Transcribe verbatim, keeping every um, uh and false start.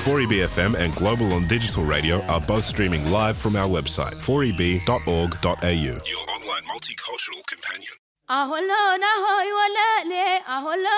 four E B F M and Global on Digital Radio are both streaming live from our website, four e b dot org dot a u. Your online multicultural companion.